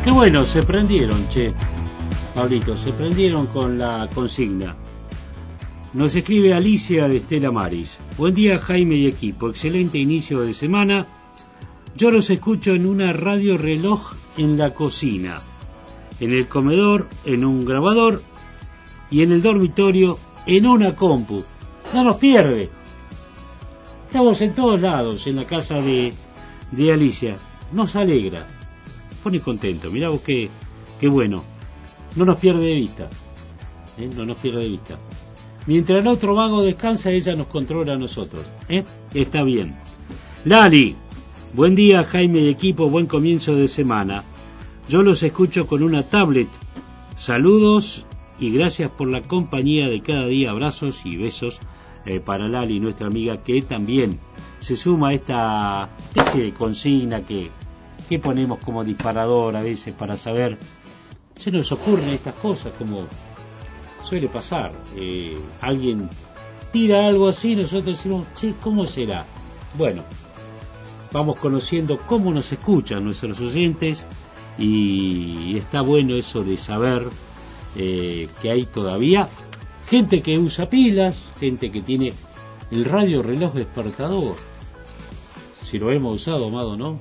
Qué bueno, se prendieron, che. Pablito, se prendieron con la consigna. Nos escribe Alicia de Estela Maris. Buen día, Jaime y equipo. Excelente inicio de semana. Yo los escucho en una radio reloj en la cocina, en el comedor, en un grabador y en el dormitorio, en una compu. No nos pierde. Estamos en todos lados, en la casa de Alicia. Nos alegra. Pone contento. Mirá vos qué bueno. No nos pierde de vista. No nos pierde de vista. Mientras el otro vago descansa, ella nos controla a nosotros. Está bien. Lali. Buen día, Jaime y equipo. Buen comienzo de semana. Yo los escucho con una tablet. Saludos y gracias por la compañía de cada día. Abrazos y besos para Lali, nuestra amiga, que también se suma a esta especie de consigna que ponemos como disparador a veces para saber. Se nos ocurren estas cosas, como suele pasar. Alguien tira algo así, nosotros decimos, che, ¿cómo será? Bueno, vamos conociendo cómo nos escuchan nuestros oyentes y está bueno eso de saber que hay todavía gente que usa pilas, gente que tiene el radio reloj despertador. Si lo hemos usado, Amado, ¿no?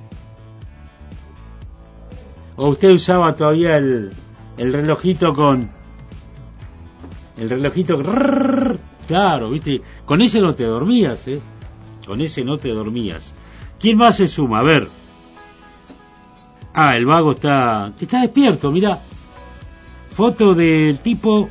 ¿O usted usaba todavía el relojito con... El relojito... Claro, ¿viste? Con ese no te dormías, ¿eh? Con ese no te dormías. ¿Quién más se suma? A ver. El vago está despierto, mirá. Foto del tipo...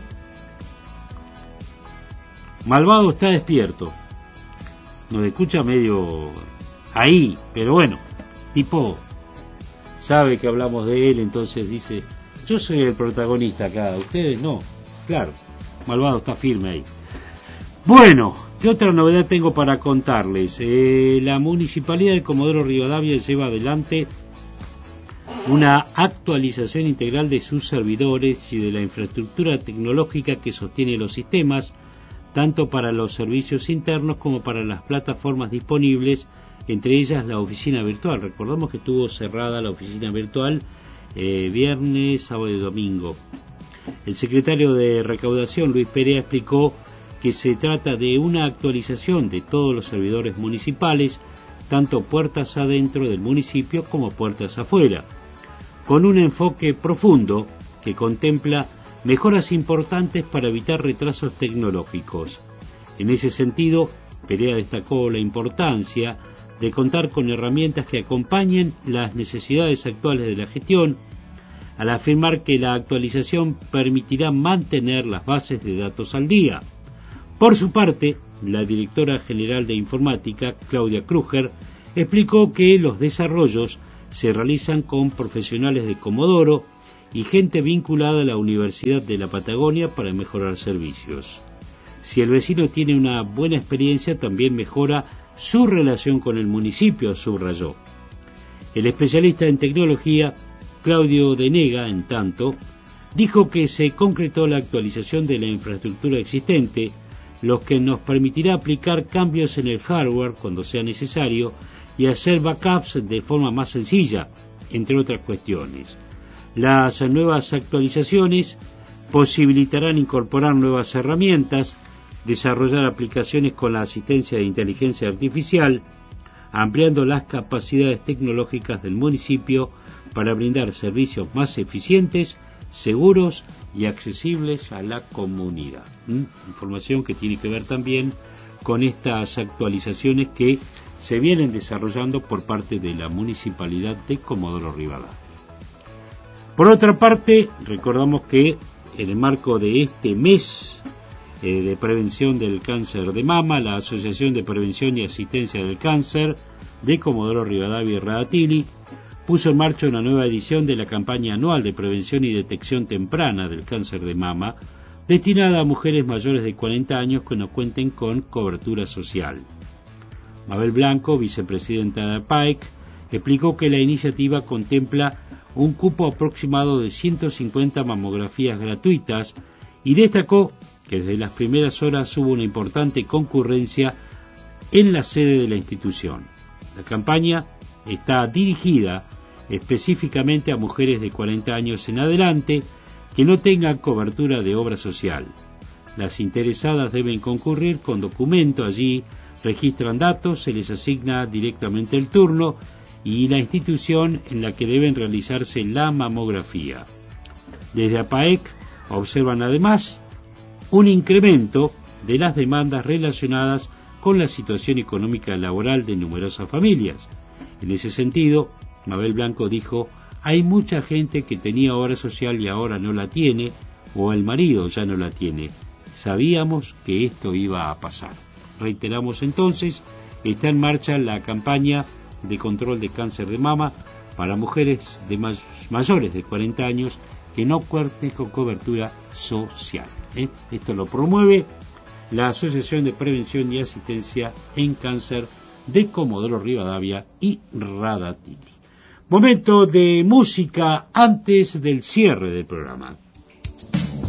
Malvado está despierto. Nos escucha medio... ahí, pero bueno. Tipo... sabe que hablamos de él, entonces dice, yo soy el protagonista acá, ustedes no. Claro, Malvado está firme ahí. Bueno, ¿qué otra novedad tengo para contarles? La Municipalidad de Comodoro Rivadavia lleva adelante una actualización integral de sus servidores y de la infraestructura tecnológica que sostiene los sistemas, tanto para los servicios internos como para las plataformas disponibles, entre ellas la oficina virtual. Recordamos que estuvo cerrada la oficina virtual viernes, sábado y domingo. El secretario de Recaudación, Luis Perea, explicó que se trata de una actualización de todos los servidores municipales, tanto puertas adentro del municipio como puertas afuera, con un enfoque profundo que contempla mejoras importantes para evitar retrasos tecnológicos. En ese sentido, Perea destacó la importancia de contar con herramientas que acompañen las necesidades actuales de la gestión, al afirmar que la actualización permitirá mantener las bases de datos al día. Por su parte, la directora general de Informática, Claudia Kruger, explicó que los desarrollos se realizan con profesionales de Comodoro y gente vinculada a la Universidad de la Patagonia para mejorar servicios. Si el vecino tiene una buena experiencia, también mejora su relación con el municipio, subrayó. El especialista en tecnología, Claudio Denega, en tanto, dijo que se concretó la actualización de la infraestructura existente, lo que nos permitirá aplicar cambios en el hardware cuando sea necesario y hacer backups de forma más sencilla, entre otras cuestiones. Las nuevas actualizaciones posibilitarán incorporar nuevas herramientas, desarrollar aplicaciones con la asistencia de inteligencia artificial, ampliando las capacidades tecnológicas del municipio para brindar servicios más eficientes, seguros y accesibles a la comunidad. Información que tiene que ver también con estas actualizaciones que se vienen desarrollando por parte de la Municipalidad de Comodoro Rivadavia. Por otra parte, recordamos que en el marco de este mes de prevención del cáncer de mama, la Asociación de Prevención y Asistencia del Cáncer de Comodoro Rivadavia y Radatili puso en marcha una nueva edición de la campaña anual de prevención y detección temprana del cáncer de mama, destinada a mujeres mayores de 40 años que no cuenten con cobertura social. Mabel Blanco, vicepresidenta de APAEC, explicó que la iniciativa contempla un cupo aproximado de 150 mamografías gratuitas y destacó que desde las primeras horas hubo una importante concurrencia en la sede de la institución. La campaña está dirigida específicamente a mujeres de 40 años en adelante que no tengan cobertura de obra social. Las interesadas deben concurrir con documento, allí registran datos, se les asigna directamente el turno y la institución en la que deben realizarse la mamografía. Desde APAEC observan además un incremento de las demandas relacionadas con la situación económica y laboral de numerosas familias. En ese sentido, Mabel Blanco dijo: hay mucha gente que tenía obra social y ahora no la tiene, o el marido ya no la tiene. Sabíamos que esto iba a pasar. Reiteramos entonces, está en marcha la campaña de control de cáncer de mama para mujeres de mayores de 40 años que no cuenten con cobertura social. Esto lo promueve la Asociación de Prevención y Asistencia en Cáncer de Comodoro Rivadavia y Radatili. Momento de música antes del cierre del programa.